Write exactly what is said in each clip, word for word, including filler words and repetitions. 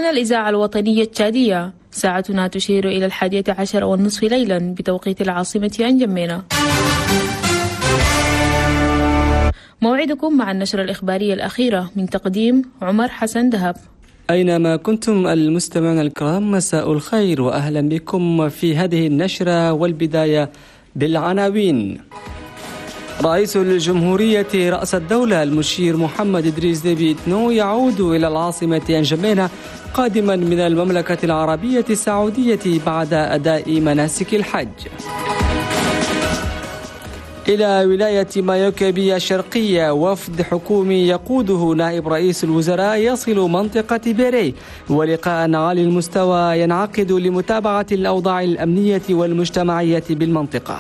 هنا الإذاعة الوطنية التشادية، ساعتنا تشير إلى الحادية عشر والنصف ليلا بتوقيت العاصمة أنجمينا. موعدكم مع النشرة الإخبارية الأخيرة من تقديم عمر حسن دهب. أينما كنتم المستمعون الكرام، مساء الخير وأهلا بكم في هذه النشرة، والبداية بالعناوين. رئيس الجمهورية رأس الدولة المشير محمد إدريس ديبي إتنو يعود إلى العاصمة أنجمينا قادما من المملكة العربية السعودية بعد أداء مناسك الحج. إلى ولاية مايوكبي الشرقية، وفد حكومي يقوده نائب رئيس الوزراء يصل منطقة بيري، ولقاء عالي المستوى ينعقد لمتابعة الأوضاع الأمنية والمجتمعية بالمنطقة.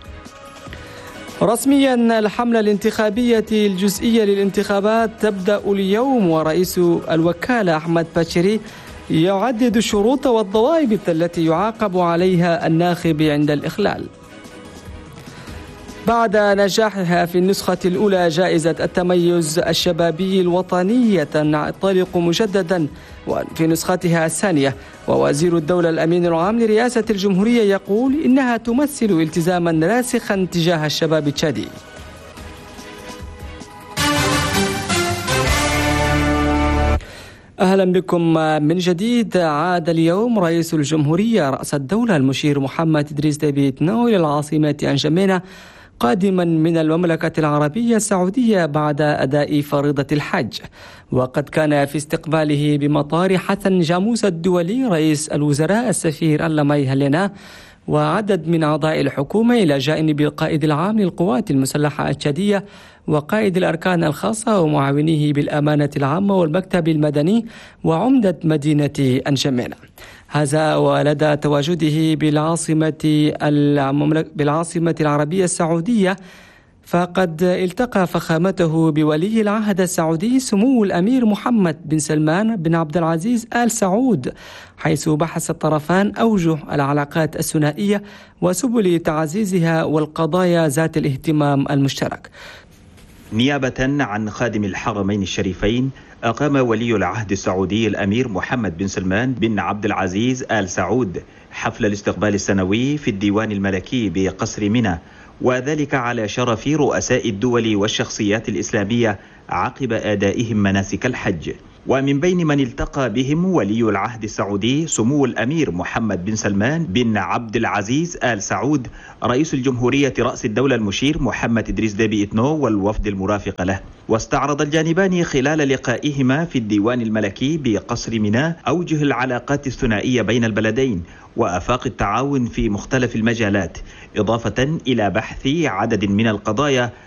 رسميا الحملة الانتخابية الجزئية للانتخابات تبدأ اليوم، ورئيس الوكالة أحمد باتشيري يعدد الشروط والضوابط التي يعاقب عليها الناخب عند الإخلال. بعد نجاحها في النسخة الأولى جائزة التميز الشبابي الوطني تنطلق مجددا في نسختها الثانية، ووزير الدولة الأمين العام لرئاسة الجمهورية يقول إنها تمثل التزاما راسخا تجاه الشباب التشادي. أهلا بكم من جديد. عاد اليوم رئيس الجمهورية رأس الدولة المشير محمد إدريس ديبي إتنو إلى العاصمة أنجمينا قادما من المملكة العربية السعودية بعد أداء فريضة الحج، وقد كان في استقباله بمطار حسن جاموس الدولي رئيس الوزراء السفير اللمي هلينا وعدد من أعضاء الحكومة، إلى جانب القائد العام للقوات المسلحة التشادية وقائد الأركان الخاصة ومعاونيه بالأمانة العامة والمكتب المدني وعمدة مدينة أنجمينا. هذا ولدى تواجده بالعاصمة بالعاصمة العربية السعودية، فقد التقى فخامته بولي العهد السعودي سمو الأمير محمد بن سلمان بن عبد العزيز آل سعود، حيث بحث الطرفان أوجه العلاقات الثنائية وسبل تعزيزها والقضايا ذات الاهتمام المشترك. نيابة عن خادم الحرمين الشريفين، أقام ولي العهد السعودي الأمير محمد بن سلمان بن عبد العزيز آل سعود حفل الاستقبال السنوي في الديوان الملكي بقصر منى، وذلك على شرف رؤساء الدول والشخصيات الإسلامية عقب أدائهم مناسك الحج. ومن بين من التقى بهم ولي العهد السعودي سمو الأمير محمد بن سلمان بن عبد العزيز آل سعود رئيس الجمهورية رأس الدولة المشير محمد إدريس ديبي إتنو والوفد المرافق له. واستعرض الجانبان خلال لقائهما في الديوان الملكي بقصر منى أوجه العلاقات الثنائية بين البلدين وآفاق التعاون في مختلف المجالات، إضافة إلى بحث عدد من القضايا